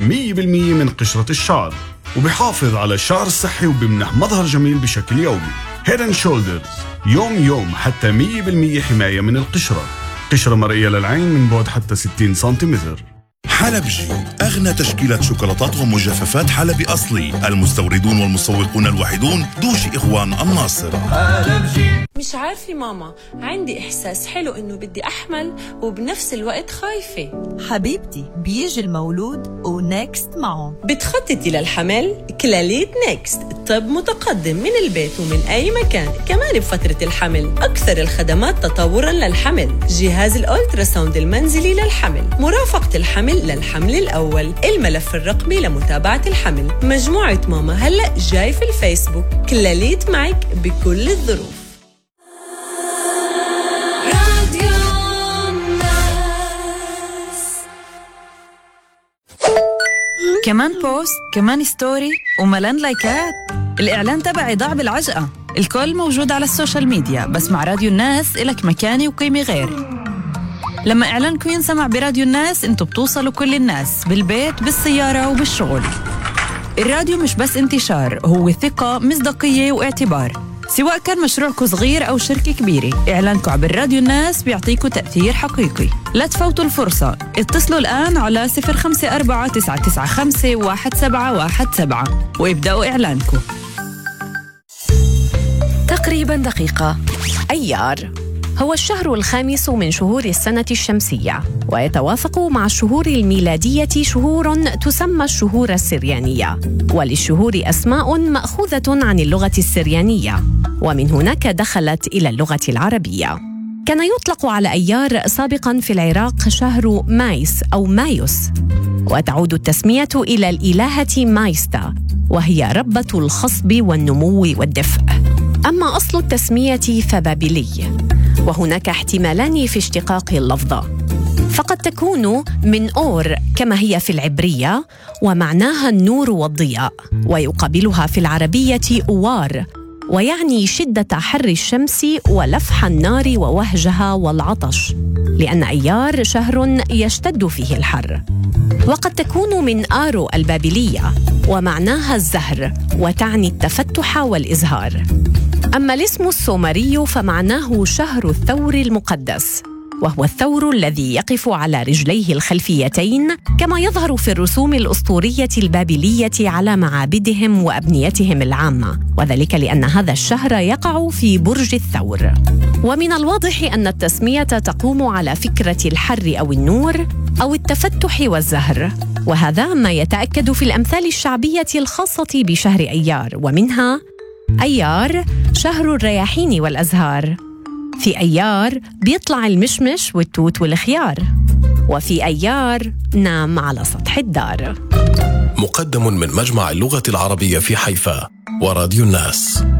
100% من قشرة الشعر، وبيحافظ على الشعر الصحي وبيمنح مظهر جميل بشكل يومي. Head and Shoulders يوم حتى 100% حماية من القشرة، قشرة مرئية للعين من بعد حتى 60 سنتيمتر. حلبجي أغنى تشكيلة شوكولاتات ومجففات حلبي أصلي، المستوردون والمسوقون الوحيدون دوشي إخوان الناصر. مش عارفة ماما، عندي إحساس حلو إنه بدي أحمل وبنفس الوقت خايفة. حبيبتي بيجي المولود ونكست معه. بتخططي للحمل؟ كلاليت نيكست، طب متقدم من البيت ومن أي مكان، كمان بفترة الحمل. أكثر الخدمات تطوراً للحمل، جهاز الأولترا ساوند المنزلي للحمل، مرافقة الحمل للحمل الأول، الملف الرقمي لمتابعة الحمل. مجموعة ماما هلأ جاي في الفيسبوك، كلاليت معك بكل الظروف. كمان بوست، كمان ستوري، وملان لايكات. الإعلان تبعي ضاع بالعجقة. الكل موجود على السوشيال ميديا، بس مع راديو الناس إلك مكاني وقيمة غير. لما إعلانكم ينسمع براديو الناس انتوا بتوصلوا كل الناس، بالبيت، بالسيارة وبالشغل. الراديو مش بس انتشار، هو ثقة، مصداقية واعتبار. سواء كان مشروعكم صغير أو شركة كبيرة، إعلانكم عبر راديو الناس بيعطيكم تأثير حقيقي. لا تفوتوا الفرصة، اتصلوا الآن على 0549951717 وابدأوا إعلانكم. تقريبا دقيقة. أيار هو الشهر الخامس من شهور السنة الشمسية، ويتوافق مع الشهور الميلادية شهور تسمى الشهور السريانية، وللشهور أسماء مأخوذة عن اللغة السريانية، ومن هناك دخلت إلى اللغة العربية. كان يطلق على أيار سابقاً في العراق شهر مايس أو مايوس، وتعود التسمية إلى الإلهة مايستا، وهي ربة الخصب والنمو والدفء. أما أصل التسمية فبابلي، وهناك احتمالان في اشتقاق اللفظة، فقد تكون من أور كما هي في العبرية ومعناها النور والضياء، ويقابلها في العربية أوار، ويعني شدة حر الشمس ولفح النار ووهجها والعطش، لأن أيار شهر يشتد فيه الحر. وقد تكون من آرو البابلية ومعناها الزهر، وتعني التفتح والإزهار. أما الاسم السومري فمعناه شهر الثور المقدس، وهو الثور الذي يقف على رجليه الخلفيتين كما يظهر في الرسوم الأسطورية البابلية على معابدهم وأبنيتهم العامة، وذلك لأن هذا الشهر يقع في برج الثور. ومن الواضح أن التسمية تقوم على فكرة الحر أو النور أو التفتح والزهر، وهذا ما يتأكد في الأمثال الشعبية الخاصة بشهر أيار، ومنها: أيار شهر الرياحين والأزهار، في أيار بيطلع المشمش والتوت والخيار، وفي أيار نام على سطح الدار. مقدم من مجمع اللغة العربية في حيفا وراديو الناس.